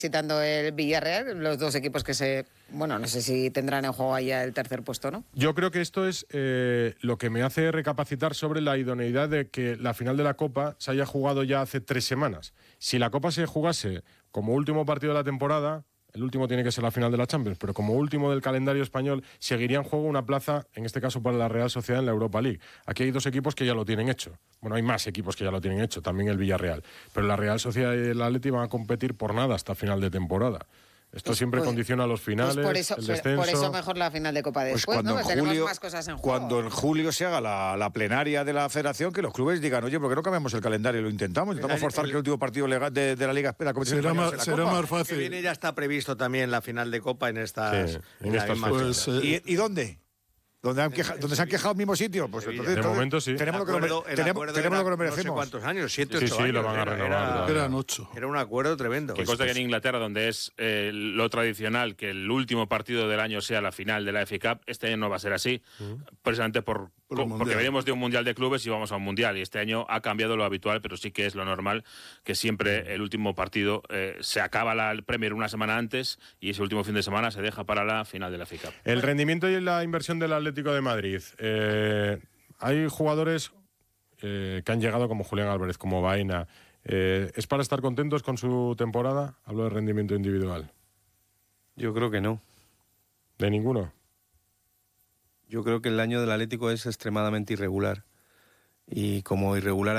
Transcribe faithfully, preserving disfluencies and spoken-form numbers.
visitando el Villarreal, los dos equipos que se, bueno, no sé si tendrán en juego allá el tercer puesto, ¿no? Yo creo que esto es eh, lo que me hace recapacitar sobre la idoneidad de que la final de la Copa se haya jugado ya hace tres semanas. Si la Copa se jugase como último partido de la temporada, el último tiene que ser la final de la Champions, pero como último del calendario español, seguiría en juego una plaza, en este caso para la Real Sociedad en la Europa League. Aquí hay dos equipos que ya lo tienen hecho. Bueno, hay más equipos que ya lo tienen hecho, también el Villarreal. Pero la Real Sociedad y el Atleti van a competir por nada hasta final de temporada. Esto Pues, siempre pues, condiciona los finales, pues por eso, el descenso. Por eso mejor la final de Copa después, Pues cuando ¿no? en Que tenemos julio, más cosas en juego. cuando en julio se haga la, la plenaria de la federación, que los clubes digan, oye, ¿por qué no cambiamos el calendario? Lo intentamos, intentamos forzar que el último partido legal de, de la Liga de la competición será, española más, sea la será Copa. más fácil. Que viene ya está previsto también la final de Copa en estas, Sí, en en la estas misma fechas. fecha. Pues, eh, ¿Y, ¿Y dónde? ¿Dónde, han queja, ¿Dónde se han quejado al mismo sitio? Pues Sevilla. entonces, De entonces momento sí. tenemos, lo que, acuerdo- nos, el tenemos, acuerdo tenemos era lo que nos no sé merecemos. cuántos años, siete, Sí, ocho sí, años. lo van a era- renovar. era- Eran ocho. Era un acuerdo tremendo. Que consta que en Inglaterra, donde es eh, lo tradicional que el último partido del año sea la final de la F A Cup, este año no va a ser así, precisamente por, Por el co- Mundial. porque venimos de un Mundial de Clubes y vamos a un Mundial, y este año ha cambiado lo habitual, pero sí que es lo normal que siempre el último partido eh, se acaba la el Premier una semana antes y ese último fin de semana se deja para la final de la F A Cup. El rendimiento y la inversión del Atlético de Madrid. Eh, hay jugadores eh, que han llegado como Julián Álvarez, como Baena. Eh, ¿Es para estar contentos con su temporada? Hablo de rendimiento individual. Yo creo que no. ¿De ninguno? Yo creo que el año del Atlético es extremadamente irregular. Y como irregular